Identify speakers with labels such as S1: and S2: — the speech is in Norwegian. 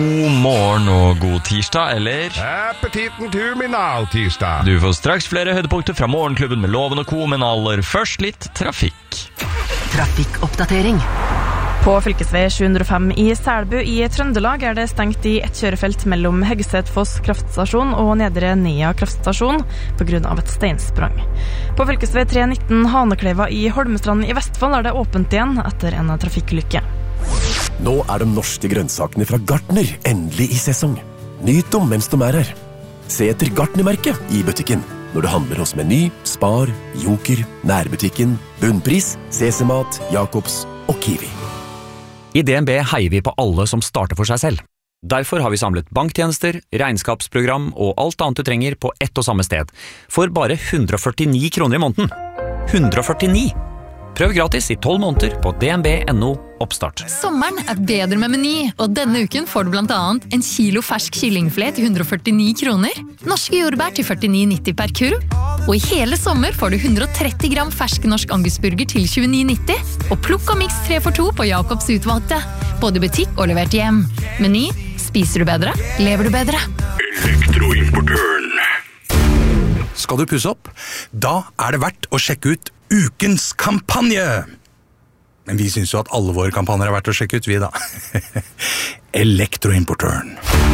S1: God morgen og god tirsdag, eller?
S2: Appetitten til min now, tirsdag.
S1: Du får straks flere høydepunkter fra morgenklubben med Loven og Co, men aller først litt trafikk.
S3: Trafikkoppdatering.
S4: På fylkesvei 705 i Selbu i Trøndelag er det stengt i et kjørefelt mellom Heggeset-Foss kraftstasjon og Nedre Nea kraftstasjon på grunn av et steinsprang. På fylkesvei 319 Hanekleiva i Holmestrand i Vestfold er det åpent igjen etter en trafikkulykke.
S5: Nå er de norske grønnsakene fra Gartner endelig i sesong. Nyt dem mens de er her. Se etter Gartner-merket i butikken når du handler hos Meny, Spar, Joker, Nærbutikken, Bunnpris, CC-mat, Jacobs og Kiwi.
S6: I DNB heier vi på alle som starter for seg selv. Derfor har vi samlet banktjenester, regnskapsprogram og alt annet du trenger på ett og samme sted. For bare 149 kroner i måneden. 149! Prøv gratis i 12 måneder på dnb.no oppstart.
S7: Sommeren er bedre med Meny, og denne uken får du blant annet en kilo fersk kyllingfilet til 149 kroner, norske jordbær til 49,90 per kurv, og i hele sommer får du 130 gram fersk norsk angusburger til 29,90, og plukk og miks 3 for 2 på Jacobs utvalgte, både i butikk og levert hjem. Meny, spiser du bedre, lever du bedre.
S2: Elektroimportøren.
S8: Skal du pusse opp? Da er det verdt å sjekke ut ukens kampanje! Men vi synes jo at alle våre kampanjer er verdt å sjekke ut, vi da. Elektroimportøren.